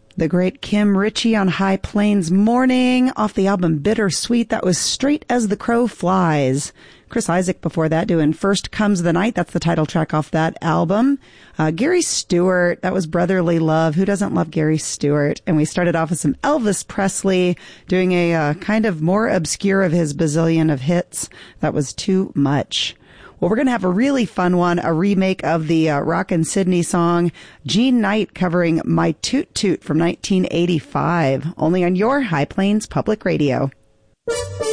The great Kim Ritchie on High Plains Morning off the album Bittersweet. That was Straight as the Crow Flies. Chris Isaak before that doing First Comes the Night. That's the title track off that album. Gary Stewart, that was Brotherly Love. Who doesn't love Gary Stewart? And we started off with some Elvis Presley doing a kind of more obscure of his bazillion of hits. That was Too Much. Well, we're going to have a really fun one, a remake of the Rockin' Sydney song, Jean Knight covering My Toot Toot from 1985, only on your High Plains Public Radio.